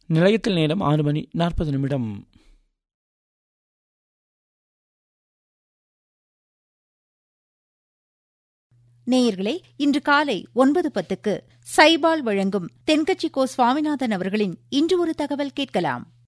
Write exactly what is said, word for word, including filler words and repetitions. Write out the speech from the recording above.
நிலையத்தில் நேரம் ஆறு மணி நாற்பது நிமிடம். நேயர்களே, இன்று காலை ஒன்பது பத்துக்கு சைபால் வழங்கும் தென்கட்சி கோ சுவாமிநாதன் அவர்களின் இன்று ஒரு தகவல் கேட்கலாம்.